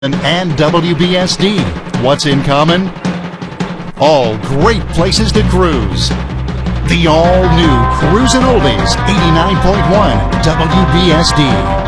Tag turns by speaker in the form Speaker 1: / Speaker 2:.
Speaker 1: and WBSD. What's in common? All great places to cruise. The all-new Cruisin' Oldies 89.1 WBSD.